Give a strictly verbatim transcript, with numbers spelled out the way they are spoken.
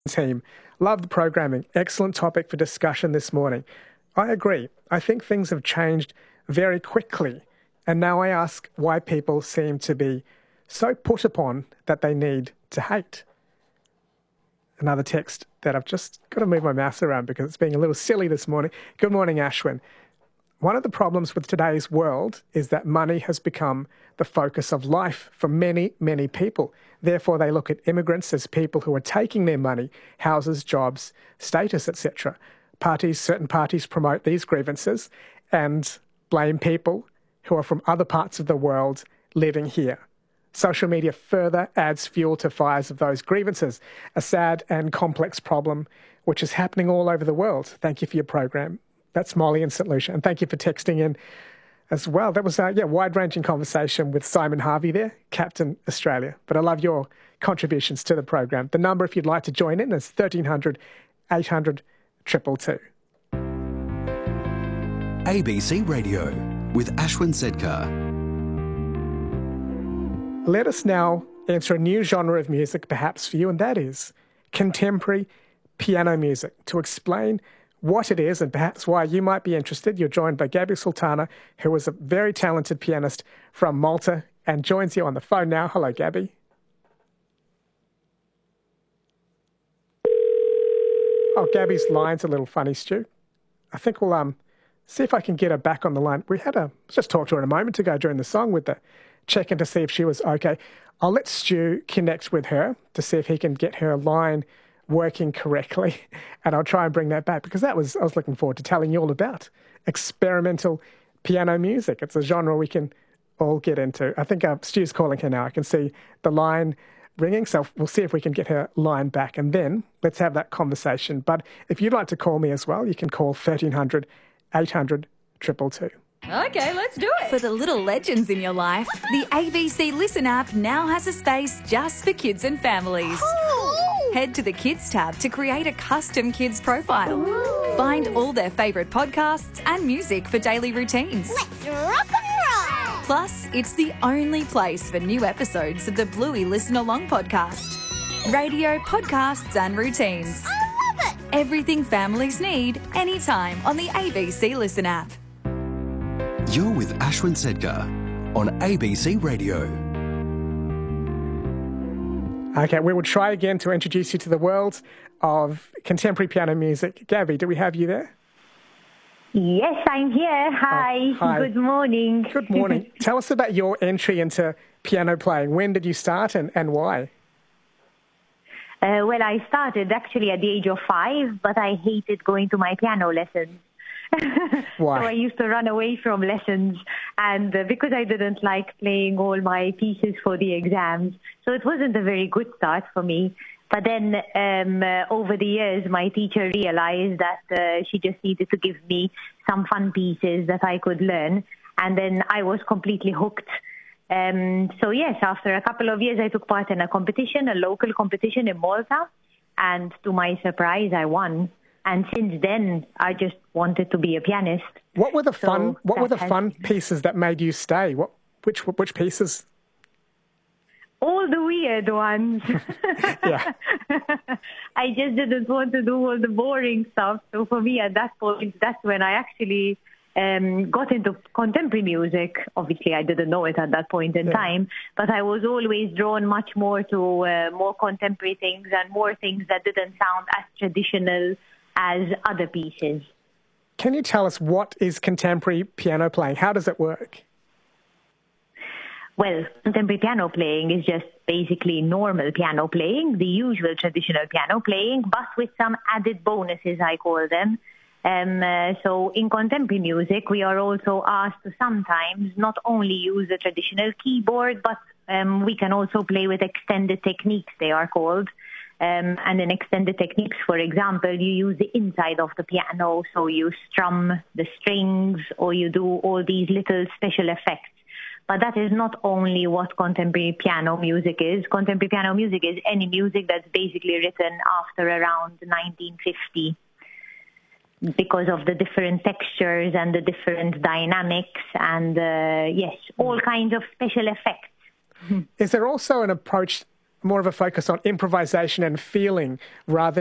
Team. Love the programming. Excellent topic for discussion this morning. I agree. I think things have changed very quickly. And now I ask why people seem to be so put upon that they need to hate. Another text that I've just got to move my mouse around because it's being a little silly this morning. Good morning, Ashwin. One of the problems with today's world is that money has become the focus of life for many, many people. Therefore, they look at immigrants as people who are taking their money, houses, jobs, status, et cetera. Parties, certain parties promote these grievances and blame people who are from other parts of the world living here. Social media further adds fuel to fires of those grievances, a sad and complex problem which is happening all over the world. Thank you for your program. That's Molly in Saint Lucia. And thank you for texting in as well. That was a yeah, wide-ranging conversation with Simon Harvey there, Captain Australia. But I love your contributions to the program. The number, if you'd like to join in, is thirteen hundred, eight hundred, two two two. A B C Radio with Ashwin Sedkar. Let us now answer a new genre of music perhaps for you, and that is contemporary piano music. To explain what it is and perhaps why you might be interested, you're joined by Gabby Sultana, who is a very talented pianist from Malta and joins you on the phone now. Hello, Gabby. Oh, Gabby's line's a little funny, Stu. I think we'll um see if I can get her back on the line. We had a just talked to her a moment ago during the song with the check-in to see if she was okay. I'll let Stu connect with her to see if he can get her line working correctly, and I'll try and bring that back because that was I was looking forward to telling you all about experimental piano music. It's a genre we can all get into. I think uh, Stu's calling her now. I can see the line ringing, so we'll see if we can get her line back, and then let's have that conversation. But if you'd like to call me as well, you can call thirteen hundred, eight hundred, two two two. Okay, let's do it. For the little legends in your life, the A B C Listen app now has a space just for kids and families. Cool. Head to the Kids tab to create a custom kids profile. Ooh. Find all their favourite podcasts and music for daily routines. Let's rock and roll. Plus, it's the only place for new episodes of the Bluey Listen Along podcast. Radio, podcasts and routines. I love it. Everything families need, anytime on the A B C Listen app. You're with Ashwin Sedkar on A B C Radio. Okay, we will try again to introduce you to the world of contemporary piano music. Gabby, do we have you there? Yes, I'm here. Hi. Oh, hi. Good morning. Good morning. Tell us about your entry into piano playing. When did you start and, and why? Uh, well, I started actually at the age of five, but I hated going to my piano lessons. Why? So I used to run away from lessons, and uh, because I didn't like playing all my pieces for the exams, so it wasn't a very good start for me. But then um, uh, over the years, my teacher realized that uh, she just needed to give me some fun pieces that I could learn, and then I was completely hooked. Um, so yes, after a couple of years, I took part in a competition, a local competition in Malta, and to my surprise, I won. And since then, I just wanted to be a pianist. What were the so fun? What were the has... fun pieces that made you stay? What, which, which pieces? All the weird ones. Yeah. I just didn't want to do all the boring stuff. So for me, at that point, that's when I actually um, got into contemporary music. Obviously, I didn't know it at that point in yeah. time, but I was always drawn much more to uh, more contemporary things and more things that didn't sound as traditional as other pieces. Can you tell us what is contemporary piano playing? How does it work? Well, contemporary piano playing is just basically normal piano playing, the usual traditional piano playing, but with some added bonuses, I call them. Um, uh, so in contemporary music, we are also asked to sometimes not only use the traditional keyboard, but um, we can also play with extended techniques, they are called. Um, and in extended techniques, for example, you use the inside of the piano, so you strum the strings or you do all these little special effects. But that is not only what contemporary piano music is. Contemporary piano music is any music that's basically written after around nineteen fifty because of the different textures and the different dynamics and, uh, yes, all kinds of special effects. Is there also an approach more of a focus on improvisation and feeling rather